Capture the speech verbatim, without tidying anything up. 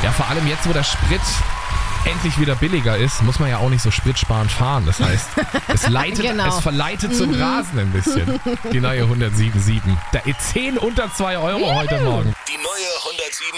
Ja, vor allem jetzt, wo der Sprit endlich wieder billiger ist, muss man ja auch nicht so spritsparend fahren. Das heißt, es leitet, Genau. es verleitet zum Rasen ein bisschen. Die neue hundertsieben Komma sieben. Der zehn unter zwei Euro heute Morgen. Die neue hundertsieben